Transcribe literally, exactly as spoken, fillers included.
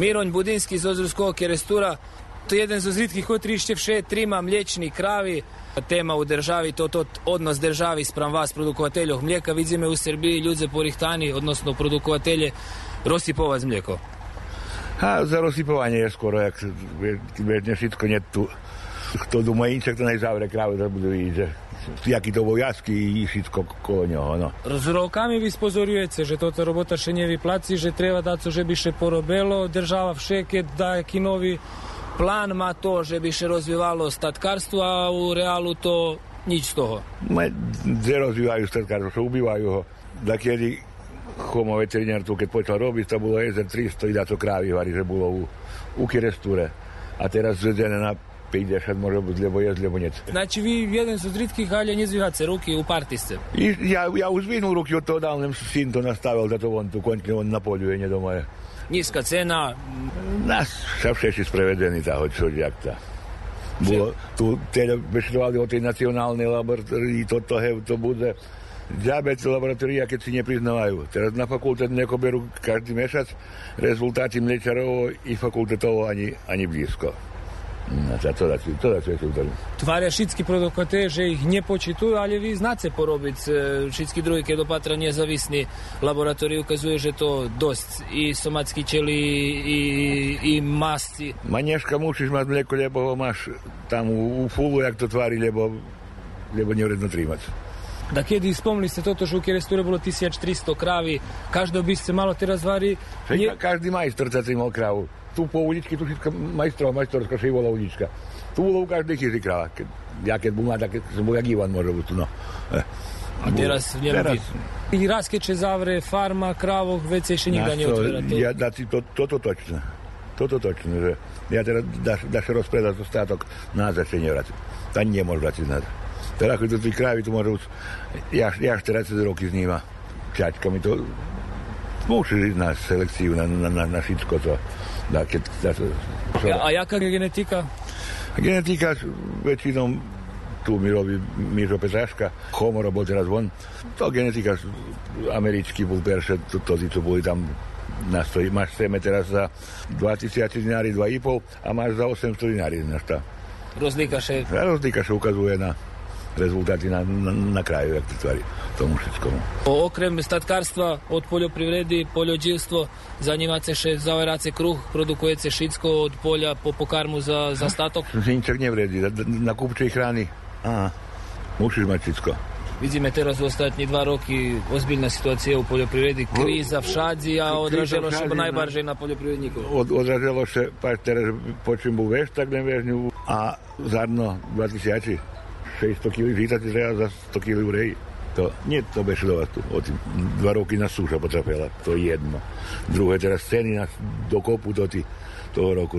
Miroň Budinski z Ozruskog Kerestura. To je jeden z ritkih, koji ще vše trima mlječni kravi. Tema u državi, to, to odnos državi spram vas, produkovateljov mlijeka. Vidíme u Srbiji ľudze porihtani, odnosno produkovatelje, rozsypovať mlijeko. A za rozsypovanie je skoro, jak bežne všetko nie tu. Kto doma inčak, to najzavre kravu, da budú vidieť, že jaký to bol jasky i všetko kolo ňoho, no. Z rokami vy spozorujete, že toto robota še nie vyplaci, že treba dať, že by še porobelo, država vše, keď dá jaký nový plán má to, že by še rozvívalo statkarstvo, a u reálu to nič z toho. Ma, kde rozvívajú statkarstvo, čo ubývajú ho. Da kedy homo veterinár tu, keď počal robiť, to bolo jezer tristo i da to krávy varí, že bolo u, u Keresture. A teraz zvedené na päťdesiat, môže byť, lebo jesť, lebo nec. Znači vi jeden z ritkih, ale nezvíhate ruky, uparti ste. I, ja, ja už zvihnul ruky od toho dávnem, syn to nastavil, da to on tu končne on na poľuje, nie doma je. Nízka cena. Nás sa všetci sprevedení, tá hoď, čo jak tá. Bolo, tu teda bešľovali o tej nacionálnej laboratórii, toto, hej, to bude diabet laboratória, keď si nepriznávajú. Teraz na fakulte neko berú každý mešac, rezultáty mliečarov i fakultetov ani, ani blízko. No, to, to, to, to, to, to. Tvária všetky produkoty, že ich nepočítujú, ale vy znáte porobiť všetky druhy, keď opatra nezávislý laboratórií, ukazuje, že to dosť. I somatský čeli, i, i masti. Maneška musíš mať mlieko, lebo ho máš tam u, u fulu, jak to tvári, lebo, lebo nevredno trímať. Da kedy spomnili ste toto, že u Keresture bolo tisíctristo krávy, každý by ste malo teraz varí... Ne... Každý majstor sa trímal krávu. Tu po uličke, tu všetko majstrova, majstorská šejvola ulička. Tu bolo u každej chytry kráva. Keď, ja keď bol mladá, keď som bol jak Ivan, môže byť tu, no. Eh, A teraz neviem. I raz, keď zavre farma, krávok, veci ešte nikda neotvára. To... Ja, dáci, to, toto točné. Toto točné, že ja teraz dáš, dáš rozpredať to státok, nás ešte nevrátiť. Tam nemôžu vrátiť nás. Teraz, keď to tí krávy, tu môžu... Ja, ja štyridsať roky s nima. Čačkami to... Môžeš ísť na selekciu, na, na, na, na všetko to. Da, keď, da, to a, a jaká je genetika? Genetika väčšinou tu mi robí Mišo Petraška, Homoro bol teraz von. To genetika americký bol perše, to, to, to boli tam nastojí. Máš seme teraz za dvatisíc dinári, dva i pol a máš za osemsto dinári. Rozlíka še? Rozlíka še ukazuje na rezultáty na, na, na kraju, jak to tvári tomu všetkomu. Okrem statkárstva od poljoprivredy, poljoživstvo, zanímate še zaveráce kruh, produkujete všetko od polja po pokarmu za, za statok? Ničak nevredi, na kúpčej chrány. Aha, musíš mať všetko. Vidíme teraz v ostatní dva roky ozbiljná situácia u poljoprivredy, kríza všadzi a odraželo še najbarže na poljoprivredníkov. Od, odraželo še, pač teraz počím bol veš, tak nem vežňu a zadno dva tisíci. šesťsto kilogramov žita ti treba za sto kilogramov ureji. To nie to bešľovať tu. Od dva roky na súša potrafila. To je jedno. Druhé teraz ceny na, do kopu do toho roku.